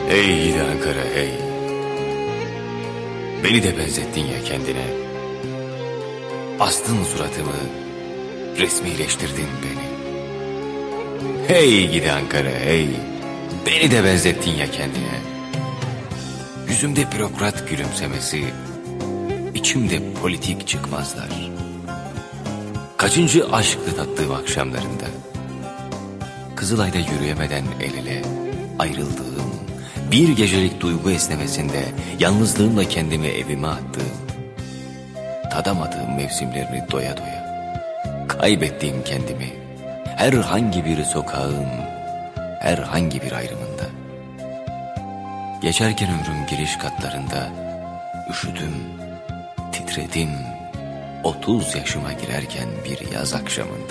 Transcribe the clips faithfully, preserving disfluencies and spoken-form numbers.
Hey gidi Ankara hey. Beni de benzettin ya kendine. Astın suratımı, resmileştirdin beni. Hey gidi Ankara hey. Beni de benzettin ya kendine. Yüzümde bürokrat gülümsemesi, içimde politik çıkmazlar. Kaçıncı aşktı tattığım akşamlarında. Kızılay'da yürüyemeden el ele ayrıldığım, bir gecelik duygu esnemesinde yalnızlığımla kendimi evime attığım, tadamadığım mevsimlerini doya doya, kaybettiğim kendimi herhangi bir sokağın, herhangi bir ayrımında. Geçerken ömrüm giriş katlarında üşüdüm, titredim, otuz yaşıma girerken bir yaz akşamında.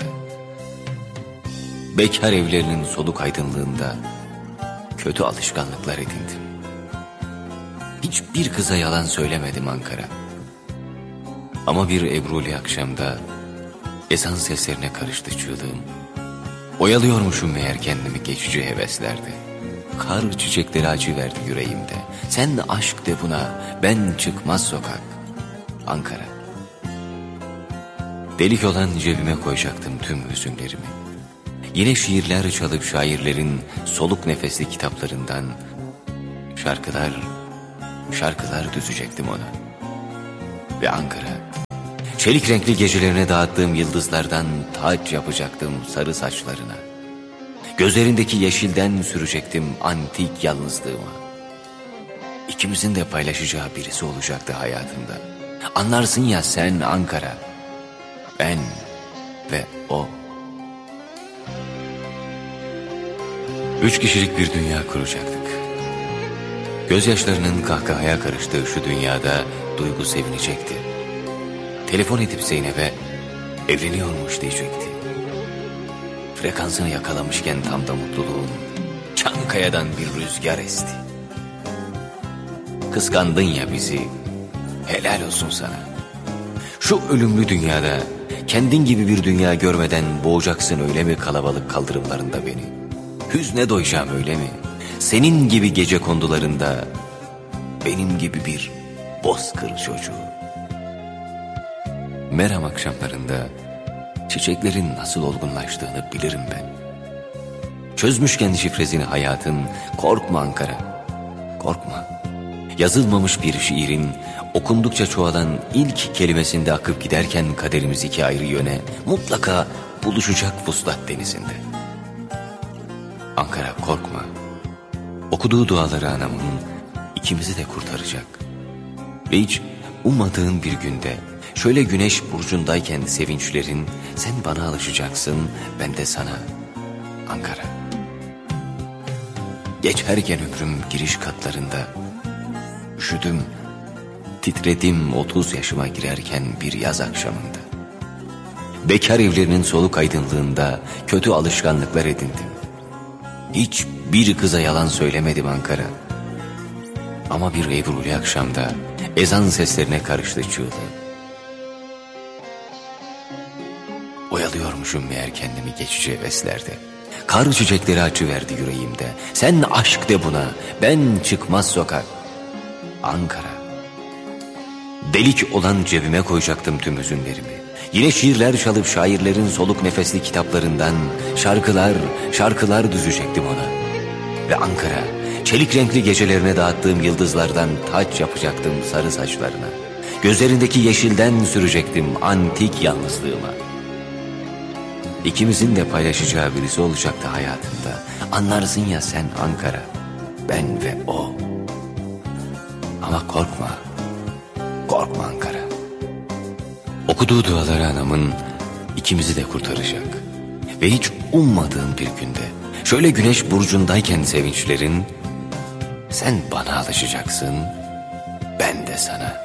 Bekar evlerinin soluk aydınlığında kötü alışkanlıklar edindim. Hiçbir kıza yalan söylemedim Ankara. Ama bir Ebruli akşamda ezan seslerine karıştı çığlığım. Oyalıyormuşum meğer kendimi geçici heveslerde. Kar çiçekleri acı verdi yüreğimde. Sen aşk de buna, ben çıkmaz sokak. Ankara. Delik olan cebime koyacaktım tüm hüzünlerimi. Yine şiirler çalıp şairlerin soluk nefesli kitaplarından şarkılar, şarkılar düzecektim ona. Ve Ankara, çelik renkli gecelerine dağıttığım yıldızlardan taç yapacaktım sarı saçlarına. Gözlerindeki yeşilden sürecektim antik yalnızlığıma. İkimizin de paylaşacağı birisi olacaktı hayatımda. Anlarsın ya sen Ankara, ben ve o. Üç kişilik bir dünya kuracaktık. Gözyaşlarının kahkahaya karıştığı şu dünyada duygu sevinecekti. Telefon edip Zeynep'e evleniyormuş diyecekti. Frekansını yakalamışken tam da mutluluğun Çankaya'dan bir rüzgar esti. Kıskandın ya bizi, helal olsun sana. Şu ölümlü dünyada kendin gibi bir dünya görmeden boğacaksın öyle mi kalabalık kaldırımlarında beni? Hüzne doyacağım öyle mi? Senin gibi gece kondularında, benim gibi bir bozkır çocuğu. Meram akşamlarında çiçeklerin nasıl olgunlaştığını bilirim ben. Çözmüşken şifresini hayatın, korkma Ankara, korkma. Yazılmamış bir şiirin okundukça çoğalan ilk kelimesinde akıp giderken kaderimiz iki ayrı yöne mutlaka buluşacak vuslat denizinde. Ankara korkma. Okuduğu duaları anamın ikimizi de kurtaracak. Ve hiç ummadığın bir günde şöyle güneş burcundayken sevinçlerin sen bana alışacaksın, ben de sana. Ankara. Geçerken ömrüm giriş katlarında üşüdüm, titredim otuz yaşıma girerken bir yaz akşamında. Bekar evlerinin soluk aydınlığında kötü alışkanlıklar edindim. Hiç bir kıza yalan söylemedim Ankara. Ama bir Ebruli akşamda ezan seslerine karıştı çığlığı. Oyalıyormuşum meğer kendimi geçici heveslerde. Kar çiçekleri açıverdi yüreğimde. Sen aşk de buna, ben çıkmaz sokak. Ankara. Delik olan cebime koyacaktım tüm hüzünlerimi. Yine şiirler çalıp şairlerin soluk nefesli kitaplarından şarkılar, şarkılar düzecektim ona. Ve Ankara, çelik renkli gecelerine dağıttığım yıldızlardan taç yapacaktım sarı saçlarına. Gözlerindeki yeşilden sürecektim antik yalnızlığıma. İkimizin de paylaşacağı birisi olacaktı hayatımda. Anlarsın ya sen Ankara, ben ve o. Ama korkma, korkma Ankara. Okuduğu duaları anamın ikimizi de kurtaracak. Ve hiç ummadığın bir günde şöyle güneş burcundayken sevinçlerin sen bana alışacaksın, ben de sana.